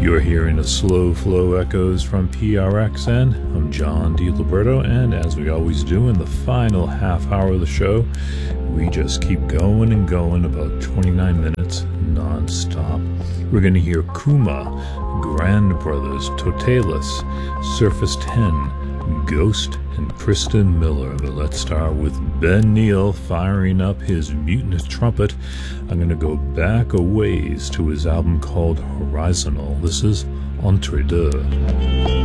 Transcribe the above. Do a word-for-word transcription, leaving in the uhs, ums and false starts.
You're hearing the Slow Flow echoes from P R X N. I'm John DiLiberto, and as we always do in the final half hour of the show, we just keep going and going about twenty-nine minutes non-stop. We're going to hear Kuma, Grand Brothers, Totalis, Surface ten, Ghost, and Kristen Miller. But let's start with Ben Neal firing up his mutinous trumpet. I'm going to go back a ways to his album called Horizontal. This is Entre Deux.